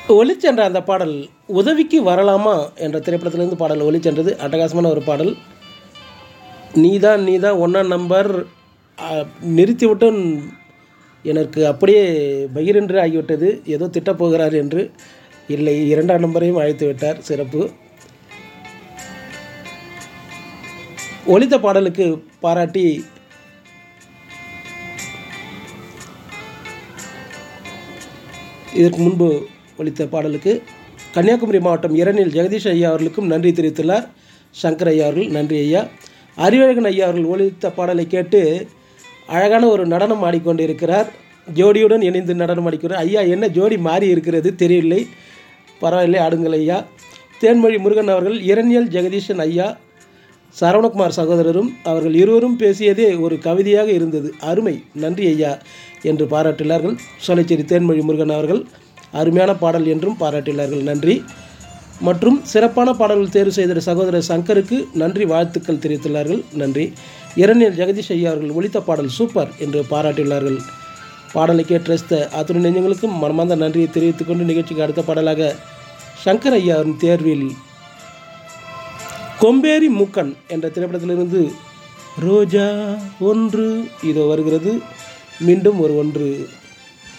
ஒலிச்சென்ற அந்த பாடல் உதவிக்கு வரலாமா என்ற திரைப்படத்திலிருந்து பாடல் ஒலிச்சென்றது. அட்டகாசமான ஒரு பாடல். நீதான் நீதான் ஒன்றாம் நம்பர் நிறுத்திவிட்டு எனக்கு அப்படியே பகிரென்று ஆகிவிட்டது. ஏதோ திட்டப்போகிறார் என்று. இல்லை, 2ஆம் நம்பரையும் அழைத்து விட்டார். சிறப்பு. ஒலித்த பாடலுக்கு பாராட்டி இதற்கு முன்பு ஒலித்த பாடலுக்கு கன்னியாகுமரி மாவட்டம் இரணில் ஜெகதீஷ் ஐயா அவர்களுக்கும் நன்றி தெரிவித்துள்ளார். சங்கர் ஐயா அவர்கள் நன்றி ஐயா. அறிவழகன் ஐயா அவர்கள் ஒலித்த பாடலை கேட்டு அழகான ஒரு நடனம் ஆடிக்கொண்டு இருக்கிறார். ஜோடியுடன் இணைந்து நடனம் ஆடிக்கிறார். ஐயா, என்ன ஜோடி மாறி இருக்கிறது தெரியவில்லை, பரவாயில்லை, ஆடுங்கள் ஐயா. தேன்மொழி முருகன் அவர்கள் இரணியல் ஜெகதீஷன் ஐயா சரவணகுமார் சகோதரரும் அவர்கள் இருவரும் பேசியதே ஒரு கவிதையாக இருந்தது, அருமை, நன்றி ஐயா என்று பாராட்டினார்கள். சோலைச்சேரி தேன்மொழி முருகன் அவர்கள் அருமையான பாடல் என்றும் பாராட்டினார்கள், நன்றி. மற்றும் சிறப்பான பாடல்கள் தேர்வு செய்த சகோதரர் சங்கருக்கு நன்றி, வாழ்த்துக்கள் தெரிவித்துள்ளார்கள், நன்றி. இரணியல் ஜெகதீஷ் ஐயா அவர்கள் ஒலித்த பாடல் சூப்பர் என்று பாராட்டியுள்ளார்கள். பாடலை கேட்டு ரசித்த அத்துணை நெஞ்சங்களுக்கும் மனமார்ந்த நன்றியை தெரிவித்துக் கொண்டு நிகழ்ச்சிக்கு அடுத்த பாடலாக சங்கர் ஐயாவின் தேர்வில் கொம்பேரி மூக்கன் என்ற திரைப்படத்திலிருந்து ரோஜா ஒன்று இதோ வருகிறது. மீண்டும் ஒரு ஒன்று.